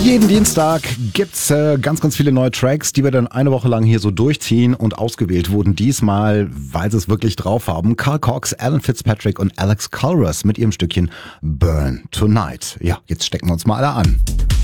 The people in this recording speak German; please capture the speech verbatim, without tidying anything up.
Jeden Dienstag gibt's äh, ganz, ganz viele neue Tracks, die wir dann eine Woche lang hier so durchziehen und ausgewählt wurden. Diesmal, weil sie es wirklich drauf haben. Carl Cox, Alan Fitzpatrick und Alex Culress mit ihrem Stückchen Burn Tonight. Ja, jetzt stecken wir uns mal alle an.